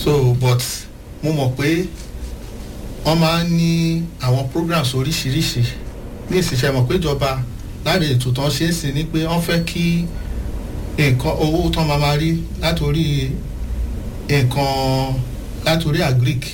so but mo mọ̀ pé wọ́n máa ń ní àwọn programs oríṣiríṣi ní ìsìnṣẹ́ mọ̀ pé ìjọba láre ètò tán ṣe é sí ni pé wọ́n fẹ́ kí nǹkan owó tán máa rí látòrí nǹkan látòrí agric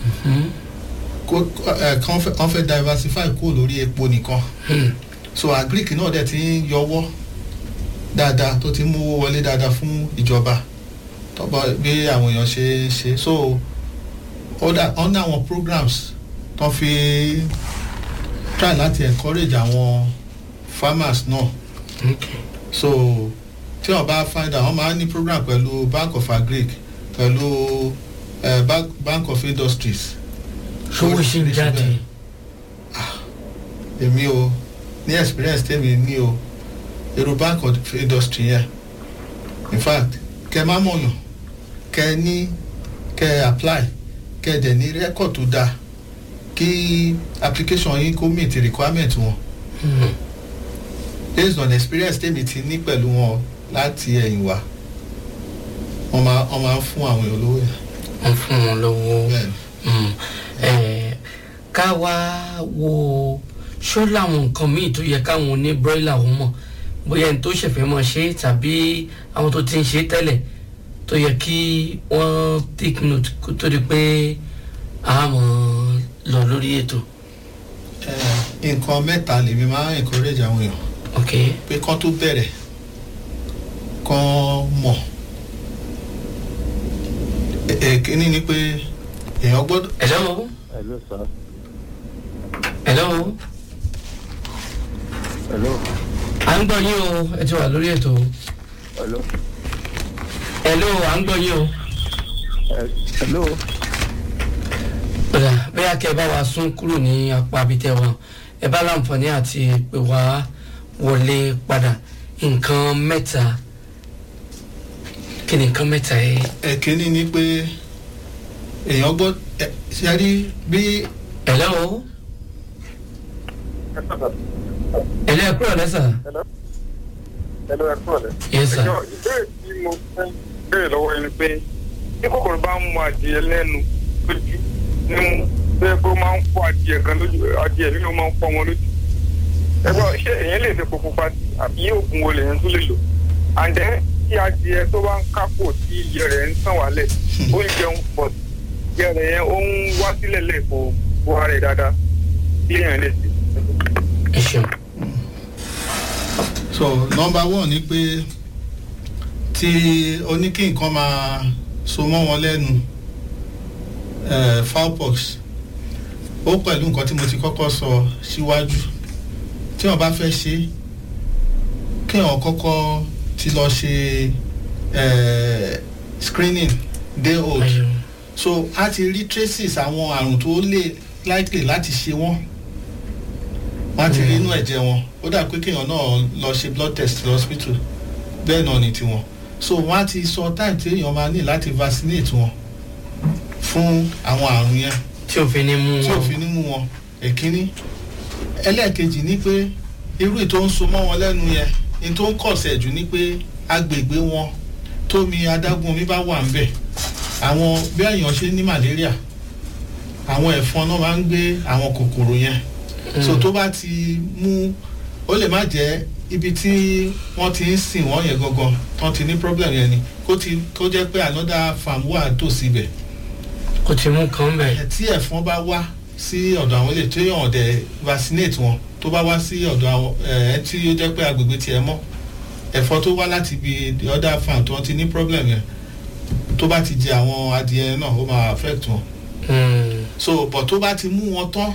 wọ́n fẹ́ diversify kúrò lórí epo nìkan so agric náà dẹ̀ ti ń yọwọ́ dáadáa tó ti ń mú wọlé dáadáa fún ìjọba tọ́ba bí àwọn èèyàn ṣe so wọ́n ní àwọn programs tó fi try láti encourage àwọn farmers náà so tí wọ́n bá find out wọ́n máa ń ní program pẹ̀lú bank of agric pẹ̀lú bank of industries. ṣòwò ṣì ń jáde. èmi o ní experience tèmi ní o èrò bank of industry yẹn in fact kẹ má mọ̀yàn kẹ apply kẹ dẹ̀ ní record tó dáa kí application yín kó meet requirement wọn based on experience tèmi ti ní pẹ̀lú wọn láti ẹ̀yìn wá wọ́n máa ń fún àwọn èèyàn lówó yẹn. wọ́n fún wọn lówó. ká wá wo ṣó láwọn nǹkan míì tó yẹ káwọn oní broiler wọn mọ̀ bóyá ẹni tó ṣẹ̀fẹ̀ mọ̀ ṣe tàbí àwọn tó ti ń ṣe tẹ́lẹ̀ tó yẹ kí wọ́n take note kó tó di pé a mọ̀ lọ lórí ètò. nǹkan mẹ́ta lèmi máa ń encourage àwọn èèyàn. ok. pé kán tó bẹ̀rẹ̀ kán mọ̀ kíní ni pé èèyàn gbọ́dọ̀. hello. hello sir. hello. hello. à ń gbọ́ yín o ẹ ti wà lórí ètò. hello. hello à ń gbọ́ yín o. hello. bóyá kẹ́ ẹ bá wa sún kúrò ní apá abitẹ́ wọn ẹ bá láǹfààní àti pé wá wọlé padà nǹkan mẹ́ta kí ni nǹkan mẹ́ta yẹn. ẹ̀kíní ni pé èèyàn gbọ́ ṣe rí bí. hello. hello ẹ kúrò lẹ́sà. hello ẹ kúrò lẹ́. yes sir. ẹjọ́ ìbéèrè tí mo fẹ́ béèrè lọ́wọ́ yẹn ni pé tí kòkòrò bá ń mú adìẹ lẹ́nu lójú ní bẹ́ẹ̀ bó máa ń fọ́ adìẹ gan lójú adìẹ nínú máa ń fọ́ wọn lójú. ẹgbẹ́ ṣé èèyàn lè fi kókó pa àbí oògùn wo lèèyàn tún lè lò. and then tí adìẹ tó bá ń kápò tí ìyẹ́ rẹ̀ ń tàn wálẹ̀ ó ń jẹun pọ̀ ìyẹ́ rẹ̀ yẹn ó ń wá sílẹ̀ lẹ́ẹ̀kọ́ bó ara rẹ̀ dáadáa bí èèyàn lè ṣe. ẹ ṣeun. so number one ni pé tí oníkí nǹkan máa so mọ́ wọn lẹ́nu fowlpox ó pẹ̀lú nǹkan tí mo ti kọ́kọ́ sọ síwájú tí wọ́n bá fẹ́ ṣe kí wọ́n kọ́kọ́ ti lọ ṣe screening day old so a ti rí traces àwọn àrùn tó lè likely láti ṣe wọ́n wọ́n ti rí inú ẹ̀jẹ̀ wọn ó dà pé kéèyàn náà lọ ṣe blood test lọ hospital bẹ́ẹ̀ náà ni tiwọn so wọ́n á ti sọ time tí èèyàn máa ní láti vaccinate wọn fún àwọn àrùn yẹn tí òfin ní mú wọn. tí òfin ní mú wọn èkíní ẹlẹ́ẹ̀kejì ni pé irú ètò ń so mọ́ wọn lẹ́nu yẹn ní tó ń kọ̀sẹ̀ jù ni pé agbègbè wọn tómi adágún omi bá wà ń bẹ̀ àwọn bí èèyàn ṣe ní malaria àwọn ẹ̀fọn náà máa ń gbé àwọn kòkòrò yẹn so tó bá ti mú ó lè má jẹ́ ibi tí wọ́n ti ń sìn wọ́n yẹn gangan tán ti ní problem yẹn ni kó jẹ́ pé another farm wà tòsí ibẹ̀ kò tí mú kan bẹ̀. tí ẹ̀fọn bá wá sí ọ̀dọ̀ àwọn ilé tó yàn ọ̀dẹ̀ vaccinate wọn tó bá wá sí ọ̀dọ̀ àwọn tí ó jẹ́ pé agbègbè tiẹ̀ mọ́ ẹ̀fọn tó wá láti ibi the other farm tó ti ní problem yẹn tó bá ti jẹ àwọn adìẹ náà ó máa affect wọn. so but tó bá ti mú wọn tán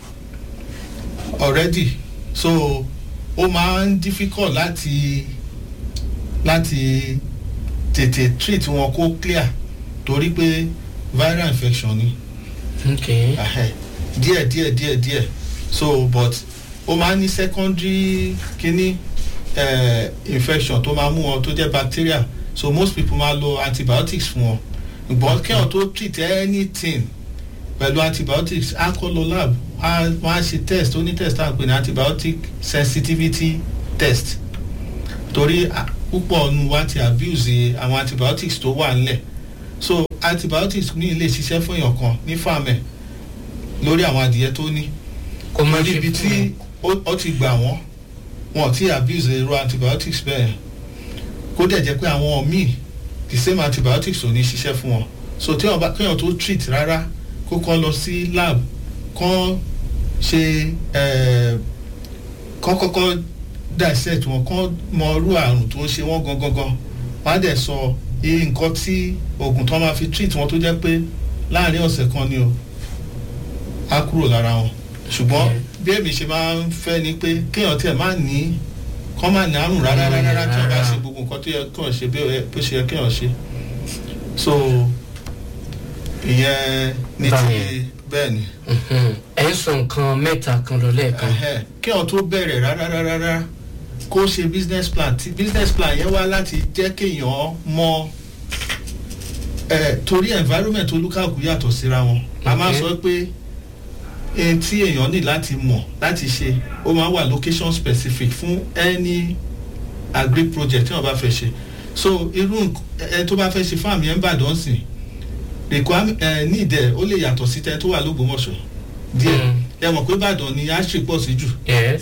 already so ó máa ń difficult láti tètè treat wọn kó clear torí pé viral infection ni. okay. díẹ̀ so but ó máa ń ní secondary kínní infection tó máa mú wọn tó jẹ́ bacteria so most people máa lo antibiotics fún wọn but kéèyàn tó treat anything pẹ̀lú antibiotics á kọ́ lọ lab wọ́n á ṣe test ó ní test á pè ní antibiotic sensitivity test torí púpọ̀ nu wa ti abuse àwọn antibiotics tó wà nílẹ̀ so antibiotics ní ilé ṣiṣẹ́ fún èèyàn kan ní fàmẹ̀ lórí àwọn adìyẹ tó ní kò má ṣe ibi fún tí ó ti gbà wọn ti abuse irú antibiotics bẹ́ẹ̀ kó dẹ̀ jẹ́ pé àwọn míì the same antibiotics ò ní ṣiṣẹ́ fún wọn so tí kéèyàn tó treat rárá kó kọ́ lọ sí lab kán ṣe kán kọ́kọ́ dissect wọn kán mọ irú àrùn tó ń ṣe wọ́n gangan wọ́n á dẹ̀ sọ iye nǹkan tí oògùn tó máa fi treat wọn tó jẹ́ pé láàrin ọ̀sẹ̀ kan ni o á kúrò lára wọn ṣùgbọ́n bí èmi ṣe máa ń fẹ́ ni pé kéèyàn tiẹ̀ má ní kán má ní àrùn rárá tí wọ́n bá ṣe gbogbo nǹkan tó yẹ kéèyàn ṣe bó ṣe yẹ kéèyàn ṣe so ìyẹn ní ti bẹ́ẹ̀ ni. ẹ ń sọ nǹkan mẹ́ta kan lọ lẹ́ẹ̀kan. kéèyàn tó bẹ̀rẹ̀ rárá kó ṣe business plan tí business plan yẹn wá láti jẹ́ kéèyàn mọ torí environment olúkàkú yàtọ̀ síra wọn a máa sọ pé ohun tí èèyàn ní láti mọ̀ láti ṣe ó máa wà location specific fún any agric project tí wọ́n bá fẹ́ ṣe so irú tó bá fẹ́ ṣe farm yẹn ń bàdàn sí need ẹ̀ ó lè yàtọ̀ sí tẹ́ tó wà lógbómọ̀ṣọ́ díẹ̀ ẹ mọ̀ pé ìbàdàn ni ashri pọ̀ sí jù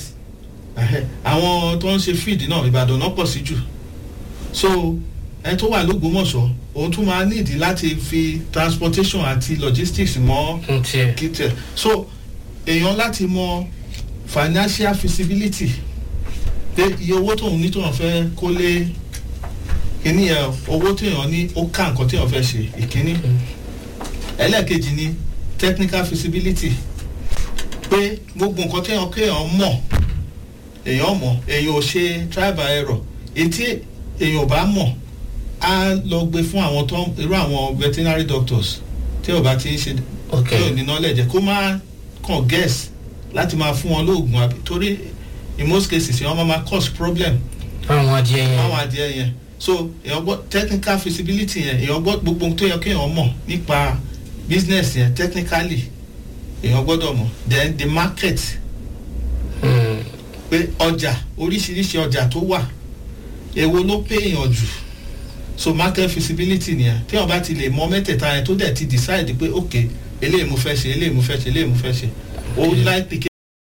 àwọn tó ń ṣe feed náà ìbàdàn náà pọ̀ sí jù so ẹ tó wà lógbómọ̀ṣọ́ òun tún máa need láti fi transportation àti logistics mọ́ kìtẹ̀ so èèyàn láti mọ financial feasibility pé iye owó tóun ní tóun fẹ́ kó lé kíní ẹ owó téèyàn ní ó ká nǹkan téèyàn fẹ́ ṣe ìkíní ẹlẹ́ẹ̀kejì ni technical feasibility pé gbogbo nǹkan téèyàn kéèyàn mọ̀ èèyàn ò ṣe trial by error etí èèyàn ò bá mọ̀ á lọ gbé fún àwọn tó irú àwọn veterinary doctors tí ò bá ti ń ṣe tí ò ní knowledge kó má kàn guess láti máa fún wọn lóògùn àbí torí in most cases wọ́n máa cause problem àwọn adìẹ yẹn so èèyàn gbọ́ technical feasibility yẹn èèyàn gbọ́ gbogbo tó yẹ kéèyàn mọ̀ nípa business yẹn technically èèyàn gbọ́dọ̀ mọ̀ then the market pé ọjà oríṣiríṣi ọjà tó wà èwo ló pé èèyàn jù so market feasibility nìyẹn tí wọ́n bá ti lè mọ̀ mẹ́tẹ̀ẹ̀ta yẹn tó dẹ̀ ti decide pé ok eléyìí mo fẹ́ ṣe eléyìí mo fẹ́ ṣe eléyìí mo fẹ́ ṣe ó láìpẹ́